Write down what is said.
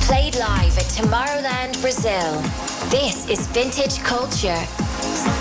Played live at Tomorrowland, Brazil. This is Vintage Culture.